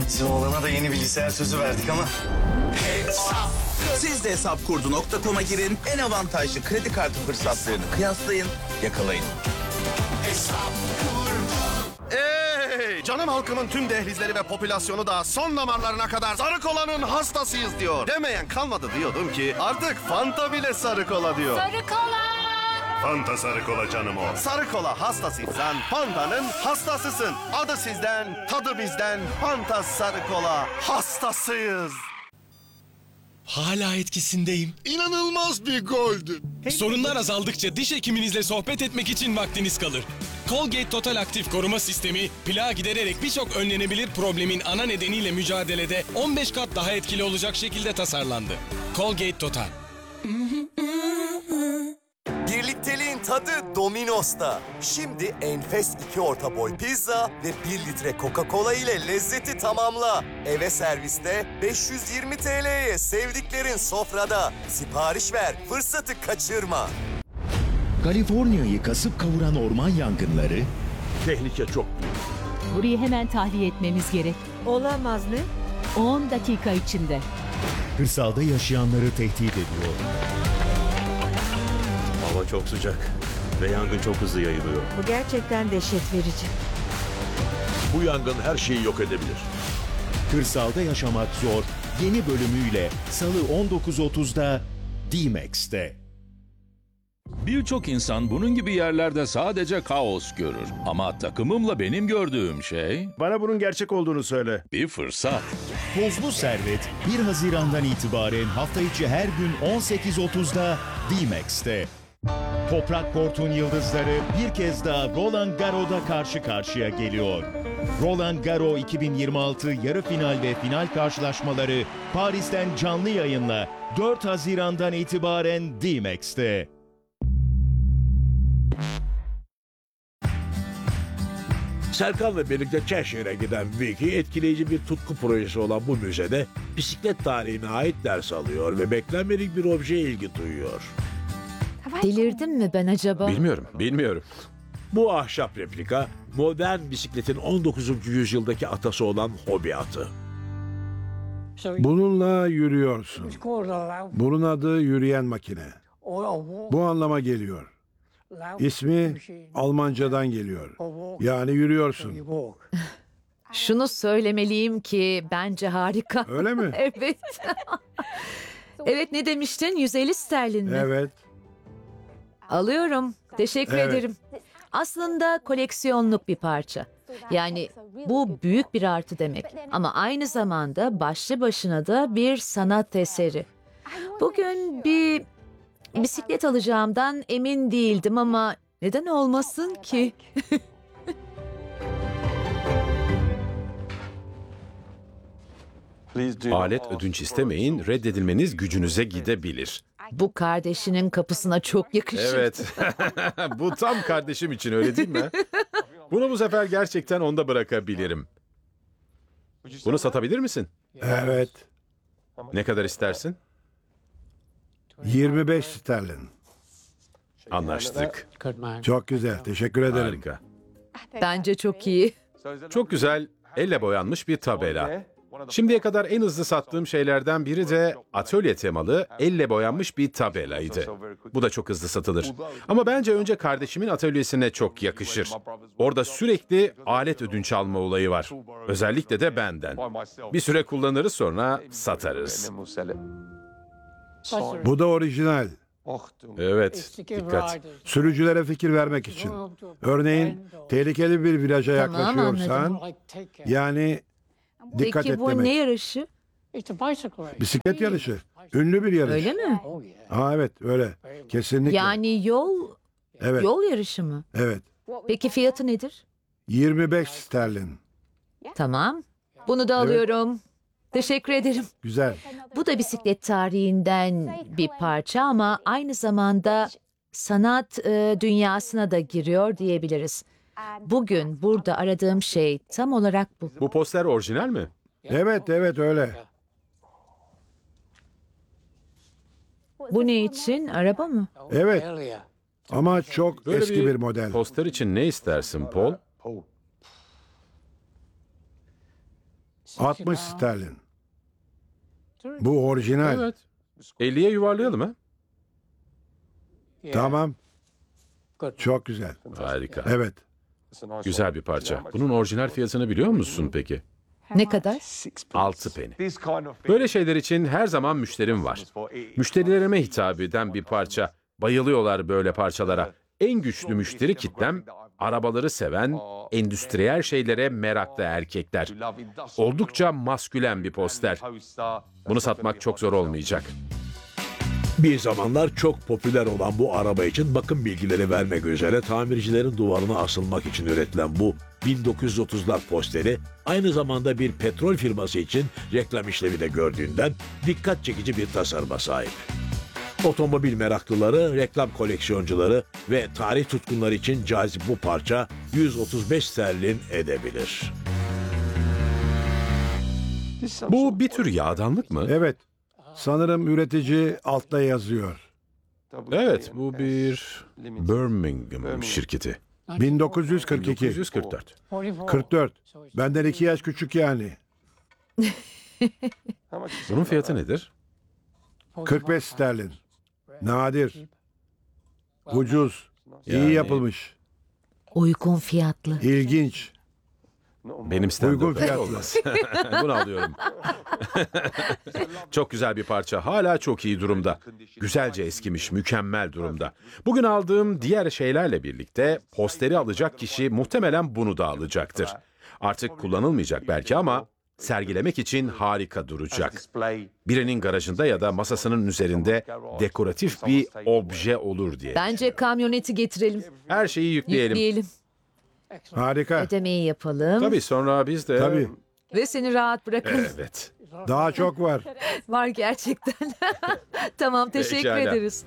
Bizim oğlana da yeni bilgisayar sözü verdik ama. Siz de hesapkurdu.com'a girin, en avantajlı kredi kartı fırsatlarını kıyaslayın, yakalayın. Hey! Canım halkımın tüm dehlizleri ve popülasyonu da son damarlarına kadar sarı kolanın hastasıyız diyor. Demeyen kalmadı diyordum ki artık Fanta bile sarı kola diyor. Sarı kola. Fanta sarı kola canım o. Sarı kola hastasıysan Fanta'nın hastasısın. Adı sizden, tadı bizden. Fanta sarı kola hastasıyız. Hala etkisindeyim. İnanılmaz bir goldü. Sorunlar azaldıkça diş hekiminizle sohbet etmek için vaktiniz kalır. Colgate Total Aktif Koruma Sistemi, plağı gidererek birçok önlenebilir problemin ana nedeniyle mücadelede 15 kat daha etkili olacak şekilde tasarlandı. Colgate Total. Birlikteliğin tadı Domino's'ta. Şimdi enfes 2 orta boy pizza ve 1 litre Coca-Cola ile lezzeti tamamla. Eve serviste 520 TL'ye sevdiklerin sofrada. Sipariş ver, fırsatı kaçırma. Kaliforniya'yı kasıp kavuran orman yangınları, Tehlike çok. Burayı hemen tahliye etmemiz gerek. Olamaz mı? 10 dakika içinde. kırsalda yaşayanları tehdit ediyor. Hava çok sıcak ve yangın çok hızlı yayılıyor. Bu gerçekten dehşet verici. Bu yangın her şeyi yok edebilir. Kırsalda yaşamak zor yeni bölümüyle Salı 19.30'da D-Max'te. Birçok insan bunun gibi yerlerde sadece kaos görür. Ama takımımla benim gördüğüm şey Bana bunun gerçek olduğunu söyle. bir fırsat. Tozlu Servet 1 Haziran'dan itibaren hafta içi her gün 18.30'da D-Max'te. Toprak Kort'un yıldızları bir kez daha Roland Garros'da karşı karşıya geliyor. Roland Garros 2026 yarı final ve final karşılaşmaları Paris'ten canlı yayınla 4 Haziran'dan itibaren D-Max'te. Serkan'la birlikte Cheshire'e giden Vicky etkileyici bir tutku projesi olan bu müzede bisiklet tarihine ait ders alıyor ve beklenmedik bir objeye ilgi duyuyor. Delirdim mi ben acaba? Bilmiyorum. Bu ahşap replika modern bisikletin 19. yüzyıldaki atası olan hobi atı. Bununla yürüyorsun. Bunun adı yürüyen makine. Bu anlama geliyor. İsmi Almancadan geliyor. Yani yürüyorsun. Şunu söylemeliyim ki bence harika. Öyle mi? Evet. Evet, ne demiştin? 150 sterlin mi? Evet. Alıyorum. Teşekkür Evet. ederim. Aslında koleksiyonluk bir parça. Yani bu büyük bir artı demek. Ama aynı zamanda başlı başına da bir sanat eseri. Bugün bir bisiklet alacağımdan emin değildim ama neden olmasın ki? Alet ödünç istemeyin, reddedilmeniz gücünüze gidebilir. Bu kardeşinin kapısına çok yakışır. Evet. Bu tam kardeşim için, öyle değil mi? Bunu bu sefer gerçekten onda bırakabilirim. Bunu satabilir misin? Evet. Ne kadar istersin? 25 sterlin. Anlaştık. Çok güzel. Teşekkür ederim. Harika. Bence çok iyi. Çok güzel, elle boyanmış bir tabela. Şimdiye kadar en hızlı sattığım şeylerden biri de atölye temalı, elle boyanmış bir tabelaydı. Bu da çok hızlı satılır. Ama bence önce kardeşimin atölyesine çok yakışır. Orada sürekli alet ödünç alma olayı var. Özellikle de benden. Bir süre kullanırız, sonra satarız. Bu da orijinal. Evet, dikkat. Sürücülere fikir vermek için. Örneğin tehlikeli bir viraja Tamam, yaklaşıyorsan, anladım. yani dikkat Peki et bu demek. ne yarışı? Bisiklet yarışı. Ünlü bir yarış. Öyle mi? Ha, evet öyle. Kesinlikle. Yani Evet. yol yarışı mı? Evet. Peki fiyatı nedir? 25 sterlin. Tamam. Bunu da alıyorum. Teşekkür ederim. Güzel. Bu da bisiklet tarihinden bir parça ama aynı zamanda sanat dünyasına da giriyor diyebiliriz. Bugün burada aradığım şey tam olarak bu. Bu poster orijinal mi? Evet öyle. Bu ne için? Araba mı? Evet. Ama çok Böyle eski bir model. Poster için ne istersin Paul? 60 sterlin. Bu orijinal. Evet. 50'ye yuvarlayalım ha? Tamam. Çok güzel. Harika. Evet. Güzel bir parça. Bunun orijinal fiyatını biliyor musun peki? Ne kadar? 6 peni. Böyle şeyler için her zaman müşterim var. Müşterilerime hitap eden bir parça. Bayılıyorlar böyle parçalara. En güçlü müşteri kitlem arabaları seven, endüstriyel şeylere meraklı erkekler. Oldukça maskülen bir poster. Bunu satmak çok zor olmayacak. Bir zamanlar çok popüler olan bu araba için bakım bilgileri vermek üzere tamircilerin duvarına asılmak için üretilen bu 1930'lar posteri aynı zamanda bir petrol firması için reklam işlevi de gördüğünden dikkat çekici bir tasarıma sahip. Otomobil meraklıları, reklam koleksiyoncuları ve tarih tutkunları için cazip bu parça 135 sterlin edebilir. Bu bir tür yağdanlık mı? Evet. Sanırım üretici altta yazıyor. Evet, bu bir Birmingham şirketi. 1942. 1944. 44. Benden 2 yaş küçük yani. Bunun fiyatı nedir? 45 sterlin. Nadir. Ucuz. İyi Yani- yapılmış. Uygun fiyatlı. İlginç. Benim standım Uygun böyle fiyatlı. olmaz. Bunu alıyorum. Çok güzel bir parça. Hala çok iyi durumda. Güzelce eskimiş, mükemmel durumda. Bugün aldığım diğer şeylerle birlikte posteri alacak kişi muhtemelen bunu da alacaktır. Artık kullanılmayacak belki ama sergilemek için harika duracak. Birinin garajında ya da masasının üzerinde dekoratif bir obje olur diye. Bence kamyoneti getirelim. Her şeyi yükleyelim. Yükleyelim. Harika. Ödemeyi yapalım. Tabii sonra biz de... Tabii. Ve seni rahat bırakalım. Evet. Daha çok var. Var gerçekten. Tamam, teşekkür Pekala. ederiz.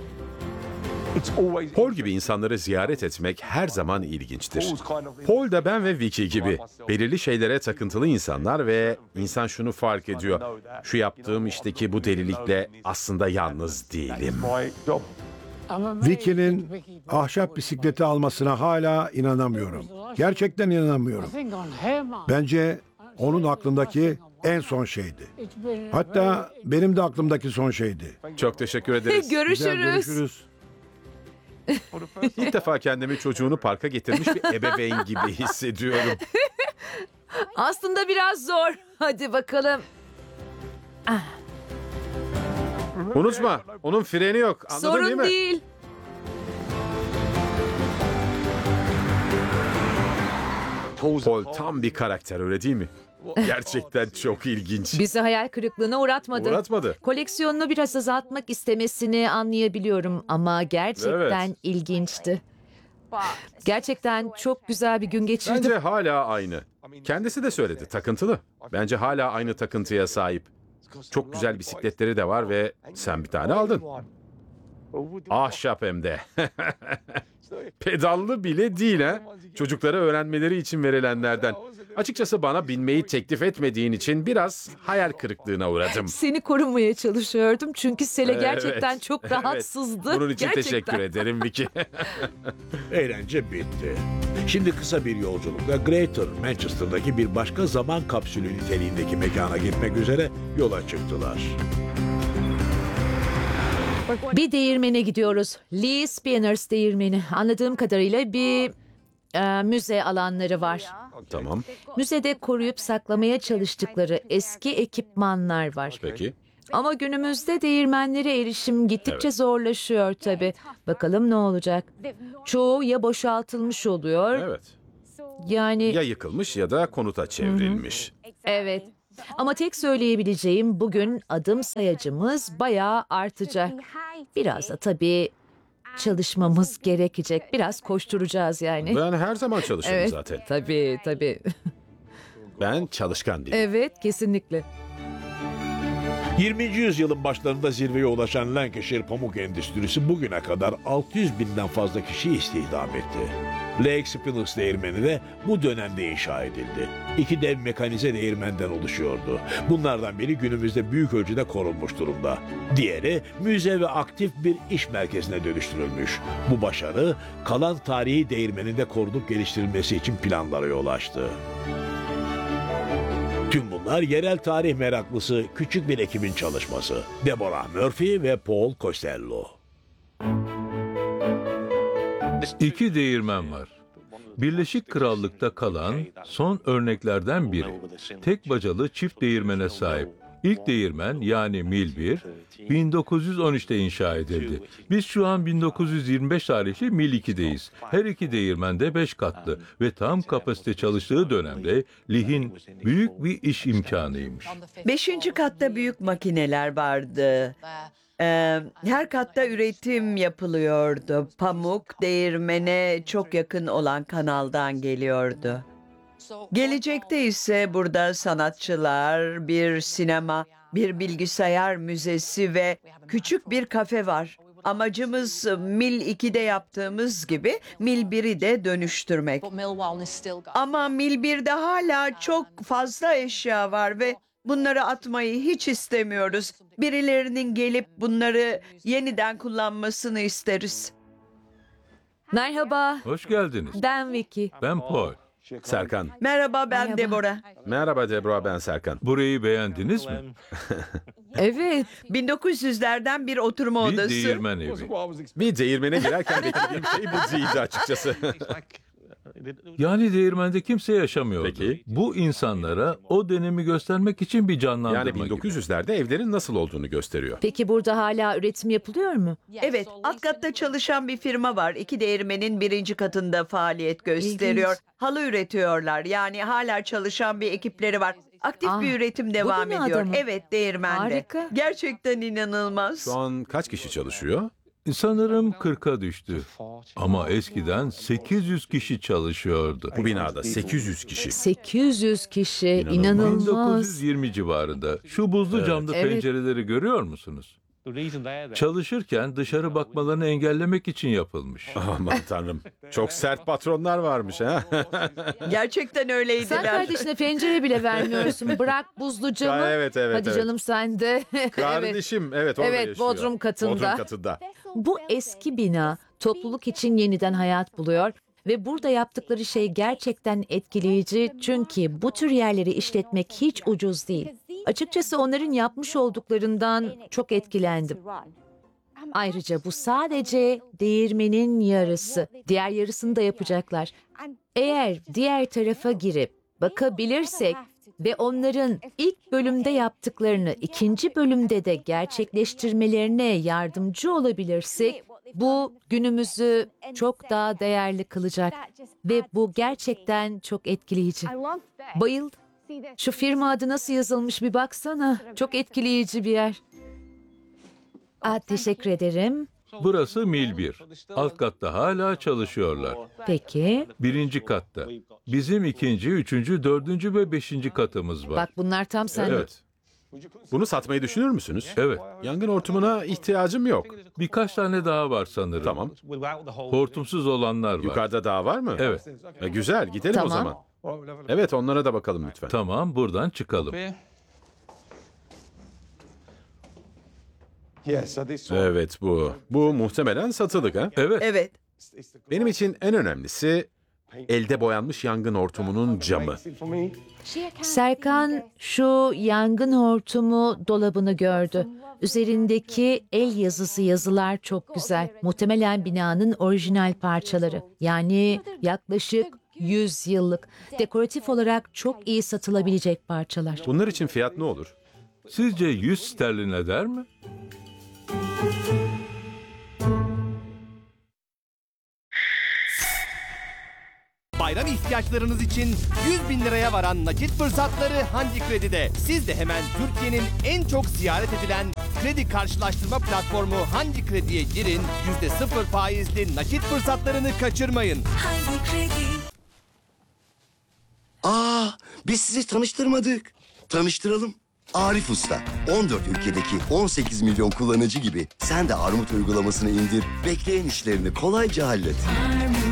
Paul gibi insanları ziyaret etmek her zaman ilginçtir. Paul da ben ve Vicky gibi belirli şeylere takıntılı insanlar ve insan şunu fark ediyor. Şu yaptığım işteki bu delilikle aslında yalnız değilim. Vicky'nin ahşap bisikleti almasına hala inanamıyorum. Gerçekten inanamıyorum. Bence onun aklındaki en son şeydi. Hatta benim de aklımdaki son şeydi. Çok teşekkür ederiz. Güzel, Görüşürüz. görüşürüz. İlk defa kendimi çocuğunu parka getirmiş bir ebeveyn gibi hissediyorum. Aslında biraz zor. Hadi bakalım. Unutma, onun freni yok. Anladın değil Sorun mi? değil. Paul tam bir karakter, öyle değil mi? Gerçekten çok ilginç. Bizi hayal kırıklığına uğratmadı. Uğratmadı. Koleksiyonunu biraz azaltmak istemesini anlayabiliyorum ama gerçekten Evet. ilginçti. Gerçekten çok güzel bir gün geçirdim. Bence hala aynı. Kendisi de söyledi, takıntılı. Bence hala aynı takıntıya sahip. Çok güzel bisikletleri de var ve sen bir tane aldın. Ahşap hem de. Pedallı bile değil ha. Çocuklara öğrenmeleri için verilenlerden. Açıkçası bana binmeyi teklif etmediğin için biraz hayal kırıklığına uğradım. Seni korumaya çalışıyordum çünkü Sele gerçekten Evet, çok evet. rahatsızdı. Bunun için Gerçekten. teşekkür ederim Vicky. Eğlence bitti. Şimdi kısa bir yolculukla Greater Manchester'daki bir başka zaman kapsülü niteliğindeki mekana gitmek üzere yola çıktılar. Bir değirmene gidiyoruz. Lee Spinners değirmeni. Anladığım kadarıyla bir müze alanları var. Tamam, Müzede koruyup saklamaya çalıştıkları eski ekipmanlar var. peki. Ama günümüzde değirmenlere erişim gittikçe Evet. zorlaşıyor tabii. Bakalım ne olacak? Çoğu ya boşaltılmış oluyor, Evet. yani Ya yıkılmış ya da konuta çevrilmiş. evet. Ama tek söyleyebileceğim bugün adım sayacımız bayağı artacak. Biraz da tabii çalışmamız gerekecek. Biraz koşturacağız yani. Ben her zaman çalışırım Evet, zaten. tabii. Ben çalışkan değilim. Evet, kesinlikle. 20. yüzyılın başlarında zirveye ulaşan Lancashire pamuk endüstrisi bugüne kadar 600 binden fazla kişi istihdam etti. Lake Spinners değirmeni de bu dönemde inşa edildi. 2 dev mekanize değirmenden oluşuyordu. Bunlardan biri günümüzde büyük ölçüde korunmuş durumda. Diğeri müze ve aktif bir iş merkezine dönüştürülmüş. Bu başarı kalan tarihi değirmenin de korunup geliştirilmesi için planlara yol açtı. Tüm bunlar yerel tarih meraklısı küçük bir ekibin çalışması. Deborah Murphy ve Paul Costello. İki değirmen var. Birleşik Krallık'ta kalan son örneklerden biri. Tek bacalı çift değirmene sahip. İlk değirmen yani Mil 1, 1913'te inşa edildi. Biz şu an 1925 tarihli Mil 2'deyiz. Her iki değirmen de 5 katlı ve tam kapasite çalıştığı dönemde lihin büyük bir iş imkanıymış. 5. katta büyük makineler vardı. Her katta üretim yapılıyordu. Pamuk değirmene çok yakın olan kanaldan geliyordu. Gelecekte ise burada sanatçılar, bir sinema, bir bilgisayar müzesi ve küçük bir kafe var. Amacımız Mil 2'de yaptığımız gibi Mil 1'i de dönüştürmek. Ama Mil 1'de hala çok fazla eşya var ve bunları atmayı hiç istemiyoruz. Birilerinin gelip bunları yeniden kullanmasını isteriz. Merhaba, Hoş geldiniz. ben Vicky. Ben Paul. Serkan. Merhaba, ben Merhaba. Deborah. Merhaba Deborah, ben Serkan. Burayı beğendiniz mi? Evet, 1900'lerden bir oturma Bir odası. değirmen evi. Bir değirmene girerken beklediğim şey bu değildi açıkçası. Yani değirmende kimse yaşamıyordu. Peki. Bu insanlara o dönemi göstermek için bir canlandırma Yani gibi. 1900'lerde evlerin nasıl olduğunu gösteriyor. peki burada hala üretim yapılıyor mu? Evet, alt katta çalışan bir firma var. 2 değirmenin 1. katında faaliyet gösteriyor. İlginç. Halı üretiyorlar. Yani hala çalışan bir ekipleri var. Aktif Ah, bir üretim bu devam binada ediyor. mı? Evet, değirmende. Harika. Gerçekten inanılmaz. Şu an kaç kişi çalışıyor? Sanırım 40'a düştü. Ama eskiden 800 kişi çalışıyordu. Bu binada 800 kişi. 800 kişi, inanılmaz. 1920 civarında. Şu buzlu camlı Evet. pencereleri görüyor musunuz? Çalışırken dışarı bakmalarını engellemek için yapılmış. Aman tanrım. Çok sert patronlar varmış ha. Gerçekten Sen öyleydiler. kardeşine pencere bile vermiyorsun. Bırak buzlu camı. Evet, Hadi evet. canım sen de. Evet. Kardeşim evet orada Evet, yaşıyor. Bodrum katında. Bodrum katında. Bu eski bina topluluk için yeniden hayat buluyor ve burada yaptıkları şey gerçekten etkileyici çünkü bu tür yerleri işletmek hiç ucuz değil. Açıkçası onların yapmış olduklarından çok etkilendim. Ayrıca bu sadece değirmenin yarısı. Diğer yarısını da yapacaklar. Eğer diğer tarafa girip bakabilirsek ve onların ilk bölümde yaptıklarını ikinci bölümde de gerçekleştirmelerine yardımcı olabilirsek, bu günümüzü çok daha değerli kılacak ve bu gerçekten çok etkileyici. Bayıldım. Şu firma adı nasıl yazılmış bir baksana. Çok etkileyici bir yer. Teşekkür ederim. Burası Mil 1. Alt katta hala çalışıyorlar. Peki. 1. katta. Bizim 2., 3., 4. ve 5. katımız var. Bak bunlar tam sen. Evet. Bunu satmayı düşünür müsünüz? Evet. Yangın hortumuna ihtiyacım yok. Birkaç tane daha var sanırım. Tamam. Hortumsuz olanlar var. Yukarıda daha var mı? Evet. Güzel gidelim Tamam. o zaman. Evet onlara da bakalım lütfen. Tamam, buradan çıkalım. Evet bu. Bu muhtemelen satılık ha? Evet. Evet. Benim için en önemlisi elde boyanmış yangın hortumunun camı. Serkan şu yangın hortumu dolabını gördü. Üzerindeki el yazısı yazılar çok güzel. Muhtemelen binanın orijinal parçaları. Yani yaklaşık 100 yıllık. Dekoratif olarak çok iyi satılabilecek parçalar. Bunlar için fiyat ne olur? Sizce 100 sterlin eder mi? Bayram ihtiyaçlarınız için 100 bin liraya varan nakit fırsatları Hangi Kredi'de. Siz de hemen Türkiye'nin en çok ziyaret edilen kredi karşılaştırma platformu Hangi Kredi'ye girin, %0 faizli nakit fırsatlarını kaçırmayın. Hangi Kredi? Biz sizi tanıştırmadık. Tanıştıralım. Arif Usta. 14 ülkedeki 18 milyon kullanıcı gibi sen de Armut uygulamasını indir, bekleyen işlerini kolayca hallet.